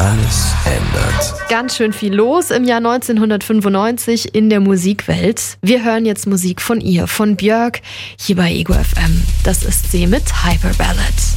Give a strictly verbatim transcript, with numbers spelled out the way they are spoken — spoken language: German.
alles ändert. Ganz schön viel los im Jahr neunzehnhundertfünfundneunzig in der Musikwelt. Wir hören jetzt Musik von ihr, von Björk, hier bei Ego F M. Das ist sie mit Hyperballad.